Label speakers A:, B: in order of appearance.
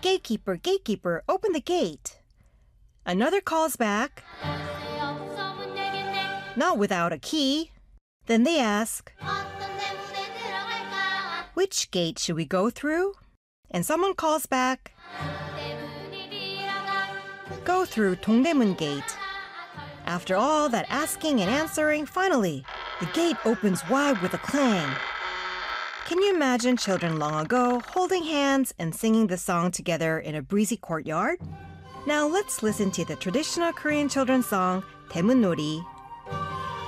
A: Gatekeeper, gatekeeper, open the gate. Another calls back, not without a key. Then they ask, which gate should we go through? And someone calls back, go through Dongdaemun Gate. After all that asking and answering, finally, the gate opens wide with a clang. Can you imagine children long ago holding hands and singing the song together in a breezy courtyard? Now let's listen to the traditional Korean children's song, Daemun Nori,